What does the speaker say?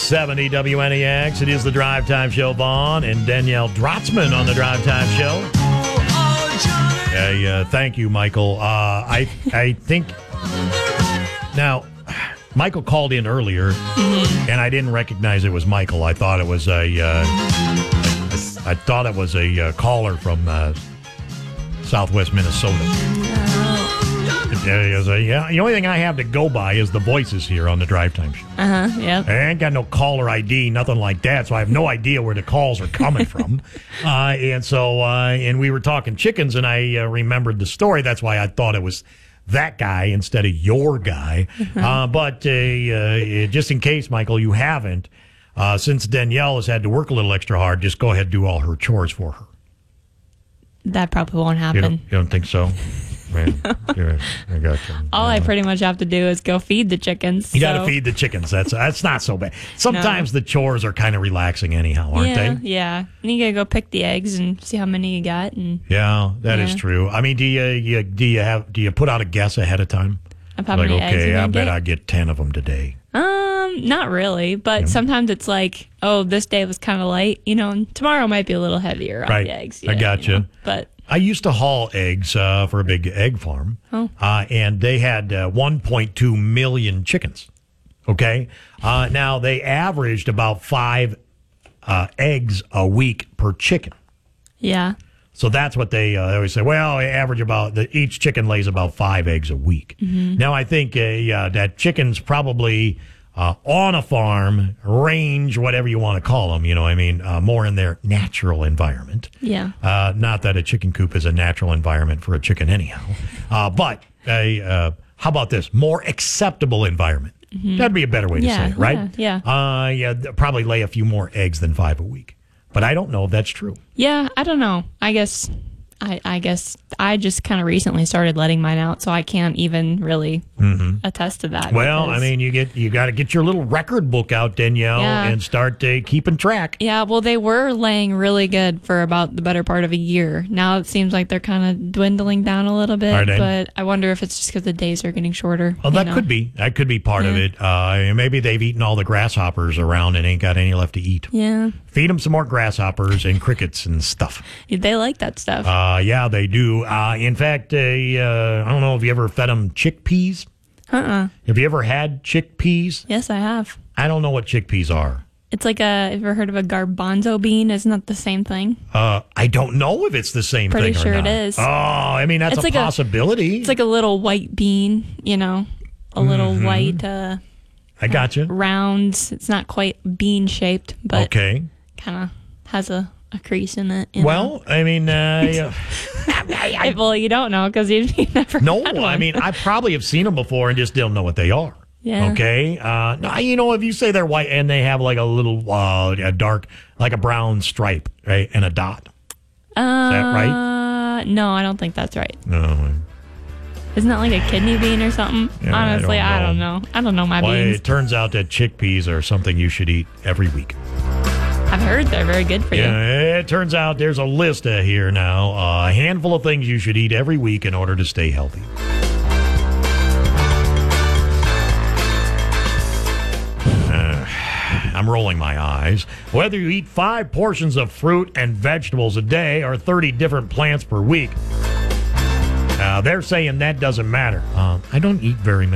670 WNEX. It is the Drive Time Show. Vaughn and Danielle Drotzman on the Drive Time Show. Hey, thank you, Michael. I think now Michael called in earlier, and I didn't recognize it was Michael. I thought it was a caller from Southwest Minnesota. The only thing I have to go by is the voices here on the Drive Time Show. Yeah. I ain't got no caller ID, nothing like that, so I have no idea where the calls are coming from. And we were talking chickens, and I remembered the story. That's why I thought it was that guy instead of your guy. But just in case, Michael, you haven't, since Danielle has had to work a little extra hard, just go ahead and do all her chores for her. That probably won't happen. You don't think so? Man, I got you. All I pretty much have to do is go feed the chickens. You got to feed the chickens. That's not so bad. Sometimes the chores are kind of relaxing anyhow, aren't they? Yeah. And you got to go pick the eggs and see how many you got. And that is true. I mean, do you put out a guess ahead of time? How many eggs you're I bet get? I get 10 of them today. Not really, but sometimes it's like, oh, this day was kind of light, and tomorrow might be a little heavier on the eggs. I got you. But I used to haul eggs for a big egg farm, and they had 1.2 million chickens. Okay, now they averaged about 5 eggs a week per chicken. Yeah. So that's what they always say. Well, they average each chicken lays about 5 eggs a week. Now I think that chickens probably on a farm, range, whatever you want to call them, more in their natural environment. Yeah. Not that a chicken coop is a natural environment for a chicken anyhow. But how about this? More acceptable environment. That'd be a better way to say it, right? Yeah. They'll probably lay a few more eggs than 5 a week. But I don't know if that's true. Yeah, I don't know. I guess I just kind of recently started letting mine out, so I can't even really attest to that. Well, I mean, you got to get your little record book out, Danielle, and start keeping track. Yeah, well, they were laying really good for about the better part of a year. Now it seems like they're kind of dwindling down a little bit, but I wonder if it's just because the days are getting shorter. Well, that could be. That could be part of it. Maybe they've eaten all the grasshoppers around and ain't got any left to eat. Yeah. Feed them some more grasshoppers and crickets and stuff. They like that stuff. Yeah, they do. In fact, I don't know if you ever fed them chickpeas. Have you ever had chickpeas? Yes, I have. I don't know what chickpeas are. It's like have you ever heard of a garbanzo bean? Isn't that the same thing? I don't know if it's the same thing or not. Pretty sure it is. Oh, I mean, that's a possibility. It's like a little white bean, a little white. I got you. Round. It's not quite bean shaped, but kind of has a crease in it. Well, I mean, well, you don't know because you never. No, had one. I mean, I probably have seen them before and just don't know what they are. Yeah. Okay. If you say they're white and they have like a little a dark, like a brown stripe, right, and a dot. Is that right? No, I don't think that's right. No. Isn't that like a kidney bean or something? Yeah, honestly, I don't know. I don't know my beans. It turns out that chickpeas are something you should eat every week. I've heard they're very good for you. Yeah, it turns out there's a list here now. A handful of things you should eat every week in order to stay healthy. I'm rolling my eyes. Whether you eat 5 portions of fruit and vegetables a day or 30 different plants per week, they're saying that doesn't matter. I don't eat very